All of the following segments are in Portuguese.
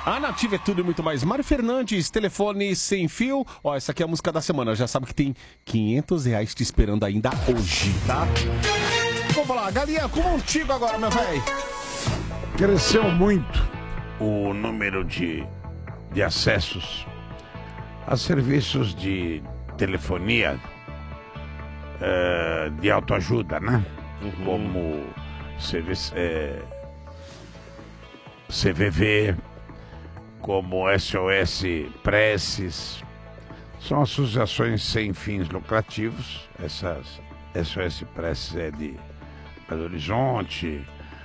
A Nativa é tudo e muito mais. Mário Fernandes, telefone sem fio. Ó, essa aqui é a música da semana. Já sabe que tem R$ 500 te esperando ainda hoje, tá? Vamos lá, Galinha, contigo agora, meu velho. Cresceu muito o número de acessos a serviços de telefonia de autoajuda, né? Como serviço, CVV, como SOS Preces. São associações sem fins lucrativos. Essas SOS Preces é de Belo Horizonte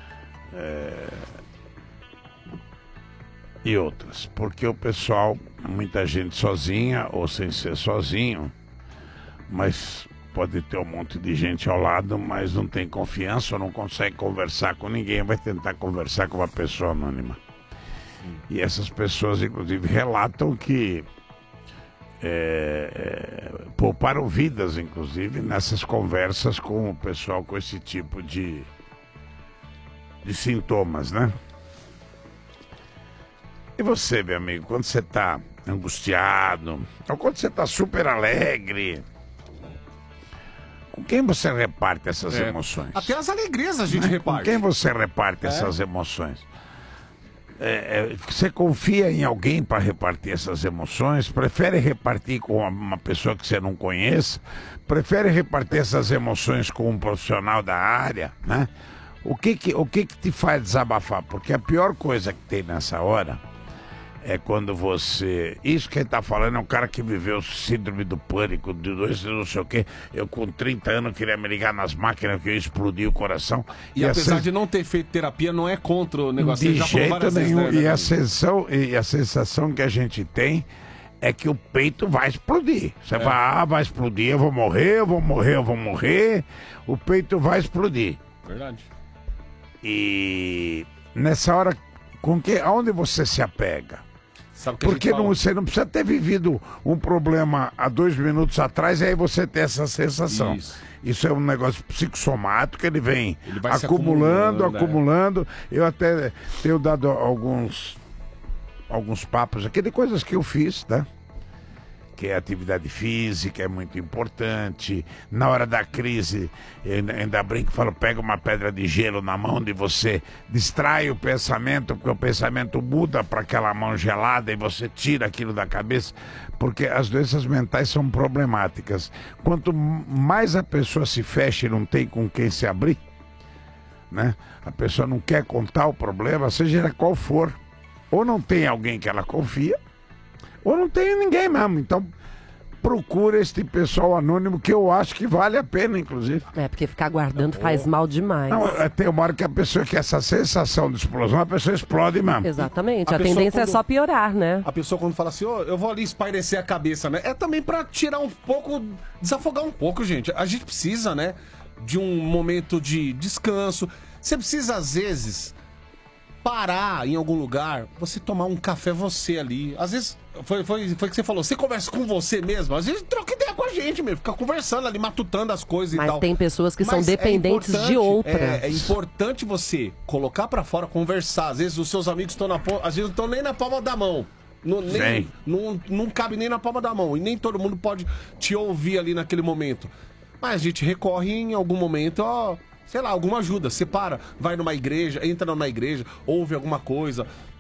e outras. Porque o pessoal, muita gente sozinha ou sem ser sozinho, mas pode ter um monte de gente ao lado, mas não tem confiança ou não consegue conversar com ninguém, vai tentar conversar com uma pessoa anônima. E essas pessoas, inclusive, relatam que pouparam vidas, inclusive, nessas conversas com o pessoal com esse tipo de sintomas, né? E você, meu amigo, quando você está angustiado, ou quando você está super alegre, com quem você reparte essas emoções? Até as alegrias a gente reparte. Com quem você reparte essas emoções? Você confia em alguém para repartir essas emoções? Prefere repartir com uma pessoa que você não conheça? Prefere repartir essas emoções com um profissional da área, né? O que te faz desabafar? Porque a pior coisa que tem nessa hora é quando você... Isso que ele tá falando é um cara que viveu síndrome do pânico, de dois, não sei o quê. Eu com 30 anos queria me ligar nas máquinas que eu explodi o coração. E apesar de não ter feito terapia, não é contra o negócio. De jeito nenhum. E a sensação que a gente tem é que o peito vai explodir. Você vai explodir, eu vou morrer, eu vou morrer, eu vou morrer. O peito vai explodir. Verdade. E nessa hora, aonde você se apega? Porque você não precisa ter vivido um problema há 2 minutos atrás e aí você tem essa sensação. Isso é um negócio psicossomático, ele vai acumulando. Eu até tenho dado alguns papos aqui de coisas que eu fiz, né? Que a atividade física é muito importante. Na hora da crise, eu ainda brinco e falo, pega uma pedra de gelo na mão de você, distrai o pensamento, porque o pensamento muda para aquela mão gelada e você tira aquilo da cabeça, porque as doenças mentais são problemáticas. Quanto mais a pessoa se fecha e não tem com quem se abrir, né? A pessoa não quer contar o problema, seja ele qual for, ou não tem alguém que ela confia, ou não tem ninguém mesmo. Então procura este pessoal anônimo, que eu acho que vale a pena, inclusive. Porque ficar guardando faz mal demais. Não, tem uma hora que a pessoa, que essa sensação de explosão, a pessoa explode mesmo. Exatamente, a tendência é só piorar, né? A pessoa quando fala assim, eu vou ali espairecer a cabeça, né? É também pra tirar um pouco, desafogar um pouco, gente. A gente precisa, né, de um momento de descanso. Você precisa, às vezes, parar em algum lugar, você tomar um café você ali. Às vezes, foi que você falou, você conversa com você mesmo, às vezes troca ideia com a gente mesmo, fica conversando ali, matutando as coisas e tal. Mas tem pessoas que são dependentes de outras. É importante você colocar pra fora, conversar. Às vezes os seus amigos estão às vezes não estão nem na palma da mão. Não cabe nem na palma da mão. E nem todo mundo pode te ouvir ali naquele momento. Mas a gente recorre em algum momento, sei lá, alguma ajuda. Você vai numa igreja, entra numa igreja, ouve alguma coisa,